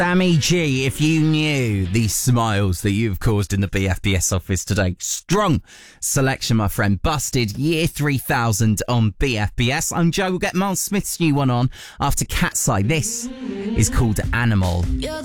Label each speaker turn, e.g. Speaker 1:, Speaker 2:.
Speaker 1: Sammy G, if you knew the smiles that you've caused in the BFBS office today. Strong selection, my friend. Busted Year 3000 on BFBS. I'm Joe. We'll get Miles Smith's new one on after Cat's Eye. This is called Animal.